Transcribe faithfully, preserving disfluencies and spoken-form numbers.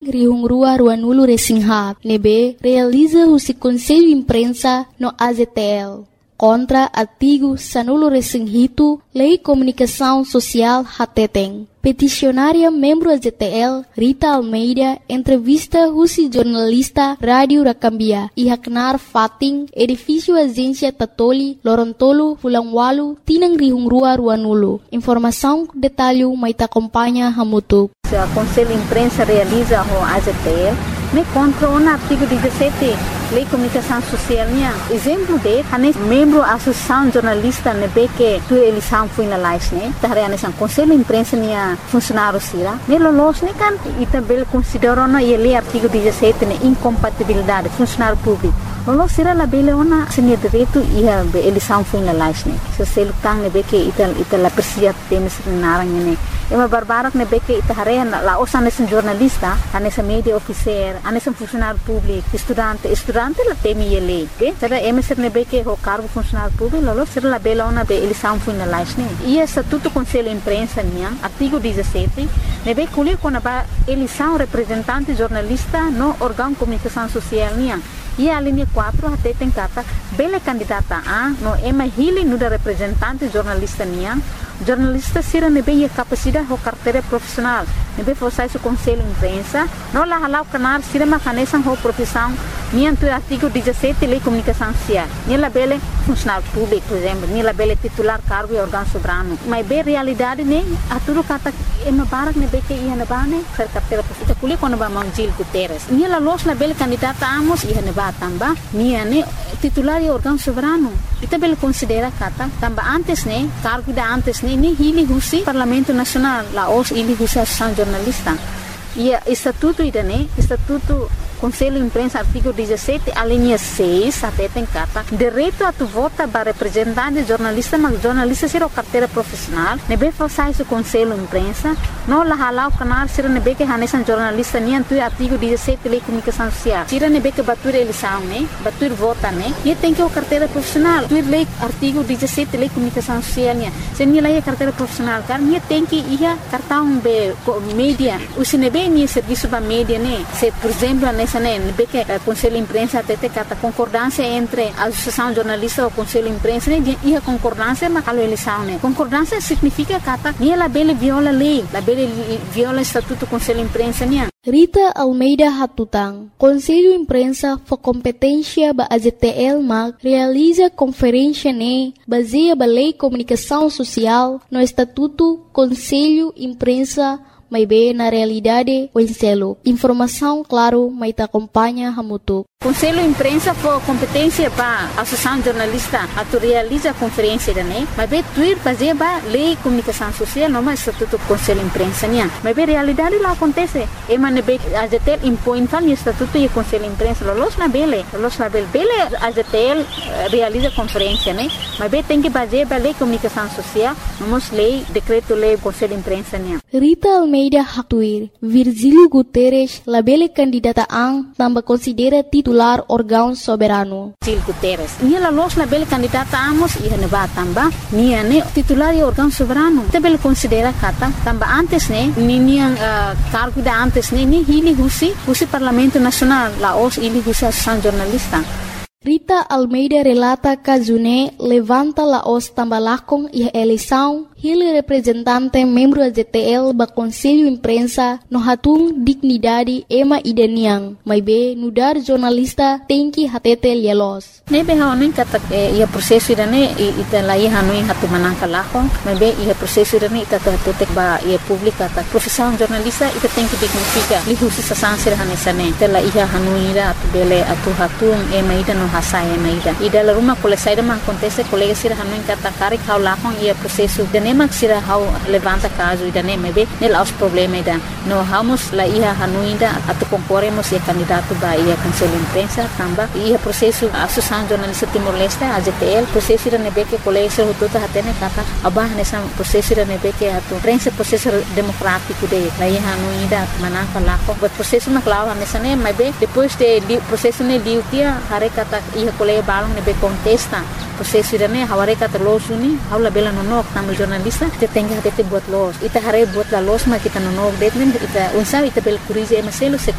Rihungrua Ruanulu Resinghat, nebe realiza o Conselho Imprensa no A Z T L. Contra artigo Sanulo Resinghito, Lei Comunicação Social Hateteng. Peticionária membro A Z T L, Rita Almeida, entrevista Rusi jornalista Rádio Rakambia e Haknar Fating, edifício Agência Tatoli, Lorontolo, Fulangwalu, Tinang Rihungrua Ruanulu. Informação, detalhe, Maita acompanha Hamutuk. O Conselho Imprensa realiza o A Z T L, me contra o artigo dezessete, Lei Comunicação Social. Exemplo de, a membro da Associação Jornalista, nebe que tu eleição foi na live, né? Tahre a Conselho Imprensa nia funcionário sira. Ne lolos ne kan, ita bel considera na ele artigo dezessete ne incompatibilidade funcionário público. Lolos sira la bele ona senia direito ia eleição foi na live, né? Se se lutang nebe que ita ita la persia temes narang ne. Ema barbarak nebe que ita hare la osa nesse jornalista, nesse media officer, nesse funcionário público, estudante, estudante la temi ele, que será emeser nebe que o cargo funcionário público, lolo será la bela ona be eleição foi na live, né? E estatuto Conselho Imprensa nia, artigo dezessete, nebe culi quando ba eleição representante jornalista no órgão comunicação social nia. E a linha quatro até tem cata bela candidata a no ema hili no da representante jornalista nia. Jornalista sira nebe a capacidade ou carteira profissional nebe forçar o Conselho Imprensa não lá halau canar sira macanesan ou profissão nia tu artigo dezessete Lei Comunicação Social nia la bele funcionário público por exemplo nia la bele titular cargo e órgão soberano mas bem realidade né a tudo cata ema barak nebe que ia na bane ser carteira profissional kuli quando ba Manjil Guterres nia la los la bele candidata amos ia na ba tamba nia ne titular e órgão soberano ita bele considera kata tamba antes né cargo da antes né ni hili husi Parlamento Nacional la os hili husi Associação Jornalista e estatuto ida né estatuto Conselho Imprensa artigo dezessete a linha seis até tem cata direito a tu vota para representante jornalista mas jornalista ser o carteira profissional nebe forçar o Conselho Imprensa não la halau canal ser nebe que hanesan jornalista nem tu artigo dezessete Lei Comunicação Social ser nebe que batur eleição né batur vota né e tem que o carteira profissional tu lei artigo dezessete Lei Comunicação Social né se nem lá é carteira profissional car nem tem que ia cartão be mídia o se nebe nem serviço ba mídia né se por exemplo essa né que o Conselho Imprensa até tem a concordância entre a Associação Jornalista e o Conselho Imprensa né e a concordância mas a eleição né concordância significa que nem ela bele viola lei la bele viola estatuto Conselho Imprensa né. Rita Almeida Hatutang, Conselho Imprensa for competência ba A Z T L mag realiza conferência né baseia ba Lei Comunicação Social no estatuto Conselho Imprensa mas bem na realidade o enselo. Informação, claro, mas te acompanha Hamutuk. Conselho Imprensa for competência para a Associação Jornalista a tu realiza a conferência da né, mas bem tu ir fazer ba Lei Comunicação Social não mais estatuto Conselho Imprensa né, mas bem realidade lá acontece. E mas bem a Z T L impõe tal estatuto e Conselho Imprensa los na bele, los na bele, bele a Z T L realiza conferência né, mas bem tem que fazer ba Lei Comunicação Social, vamos lei decreto lei Conselho Imprensa né. Rita Almeida Hatuir, Virgílio Guterres, la bele candidata ang tambah considera titular órgão soberano. Virgílio Guterres, nia la los la bele candidata amos ia ne ba tamba, nia ne titular e órgão soberano. Te bele considera kata tamba antes ne, ni nia uh, cargo da antes ne, ni hili husi, husi Parlamento Nacional, la os hili husi Associação Jornalista. Rita Almeida relata que June levanta la os tambalakong e a eleição ele representante membro da Z T L ba Conselho Imprensa no hatung dignidade ema idaniang mas be nudar jornalista tem que hatete lielos nebe haonin kata ia prosesso idane ita lai hanuin hatu manangka lako mas be ia prosesso idane ita hatete ba ia publika ta profissão jornalista ita tem que dignifica lihusi sasansir hanesane tela ia hanuira atu bele atu hatung ema ida no hasai ema ida ida la rumah colesaida man acontece colega sir hanuin kata kari kau lako ia prosesso nema sira hau levanta caso ida nema be nel aos problema ida no hamos la ia hanuinda atu concorremos e candidato ba ia Conselho Imprensa tamba ia processo Associação Jornalista Timor-Leste A Z T L processo ida nebe que colega sir hututa hatene kata abah nessa processo ida nebe que atu prensa processo democrático de la ia hanuinda manaka lako but processo na clava nessa ne mas be depois de processo ne liutia hare kata ia colega balong nebe contesta processo ida ne haware kata losuni haula bela no nok tamal jornalista kita tem que buat los ita hare buat la los ma kita no nok detmen ita unsa ita bel kurize maselo